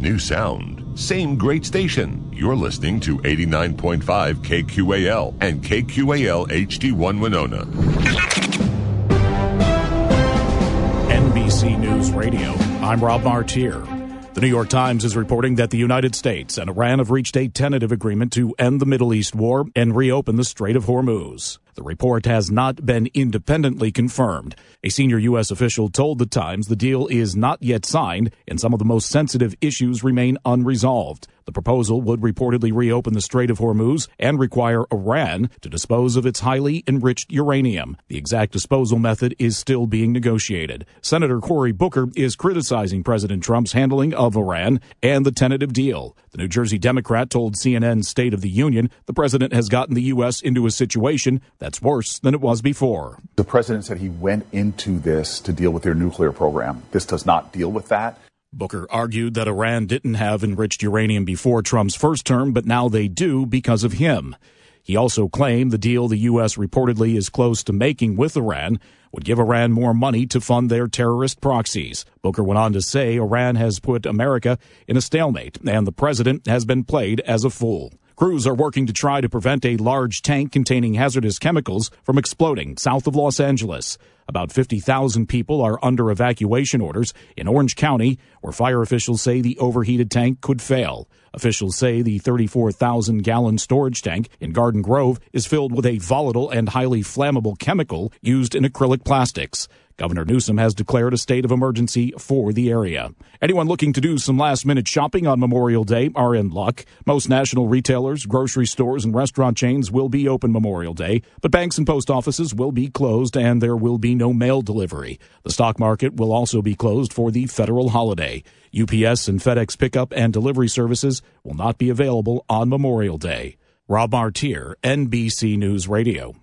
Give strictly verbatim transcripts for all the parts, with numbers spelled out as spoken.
New sound, same great station. You're listening to eighty-nine point five K Q A L and K Q A L H D one Winona. N B C News Radio. I'm Rob Martier. The New York Times is reporting that the United States and Iran have reached a tentative agreement to end the Middle East war and reopen the Strait of Hormuz. The report has not been independently confirmed. A senior U S official told the Times the deal is not yet signed and some of the most sensitive issues remain unresolved. The proposal would reportedly reopen the Strait of Hormuz and require Iran to dispose of its highly enriched uranium. The exact disposal method is still being negotiated. Senator Cory Booker is criticizing President Trump's handling of Iran and the tentative deal. The New Jersey Democrat told C N N's State of the Union the president has gotten the U S into a situation that's worse than it was before. The president said he went into this to deal with their nuclear program. This does not deal with that. Booker argued that Iran didn't have enriched uranium before Trump's first term, but now they do because of him. He also claimed the deal the U S reportedly is close to making with Iran would give Iran more money to fund their terrorist proxies. Booker went on to say Iran has put America in a stalemate, and the president has been played as a fool. Crews are working to try to prevent a large tank containing hazardous chemicals from exploding south of Los Angeles. About fifty thousand people are under evacuation orders in Orange County, where fire officials say the overheated tank could fail. Officials say the thirty-four thousand gallon storage tank in Garden Grove is filled with a volatile and highly flammable chemical used in acrylic plastics. Governor Newsom has declared a state of emergency for the area. Anyone looking to do some last-minute shopping on Memorial Day are in luck. Most national retailers, grocery stores, and restaurant chains will be open Memorial Day, but banks and post offices will be closed and there will be no mail delivery. The stock market will also be closed for the federal holiday. U P S and FedEx pickup and delivery services will not be available on Memorial Day. Rob Martier, N B C News Radio.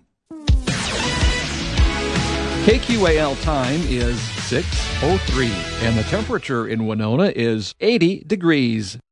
K Q A L time is six oh three, and the temperature in Winona is eighty degrees.